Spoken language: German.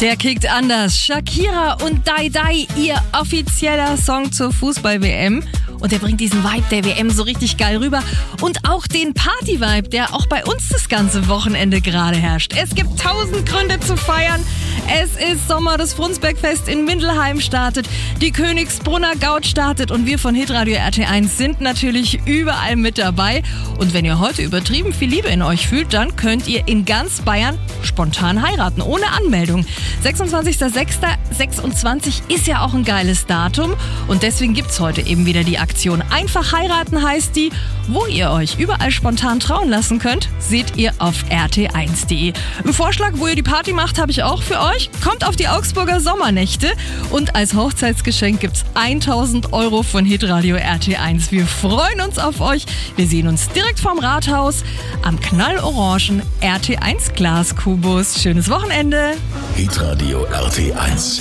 Der kickt anders. Shakira und Dai Dai, ihr offizieller Song zur Fußball-WM. Und der bringt diesen Vibe der WM so richtig geil rüber. Und auch den Party-Vibe, der auch bei uns das ganze Wochenende gerade herrscht. Es gibt 1000 Gründe zu feiern. Es ist Sommer, das Frundsbergfest in Mindelheim startet, die Königsbrunner Gaud startet und wir von Hitradio RT1 sind natürlich überall mit dabei. Und wenn ihr heute übertrieben viel Liebe in euch fühlt, dann könnt ihr in ganz Bayern spontan heiraten, ohne Anmeldung. 26.06.26 ist ja auch ein geiles Datum und deswegen gibt's heute eben wieder die Aktion Einfach heiraten heißt die. Wo ihr euch überall spontan trauen lassen könnt, seht ihr auf rt1.de. Einen Vorschlag, wo ihr die Party macht, habe ich auch für euch. Kommt auf die Augsburger Sommernächte und als Hochzeitsgeschenk gibt's 1.000 € von Hitradio RT1. Wir freuen uns auf euch. Wir sehen uns direkt vorm Rathaus am knallorangen RT1 Glaskubus. Schönes Wochenende. Hitradio RT1.